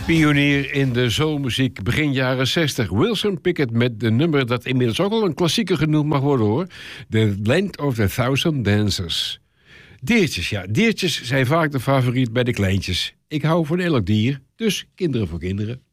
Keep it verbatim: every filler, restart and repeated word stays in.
Pionier in de soulmuziek begin jaren zestig. Wilson Pickett met de nummer dat inmiddels ook al een klassieker genoemd mag worden, hoor. The Land of the Thousand Dancers. Diertjes, ja. Diertjes zijn vaak de favoriet bij de kleintjes. Ik hou van elk dier, dus kinderen voor kinderen.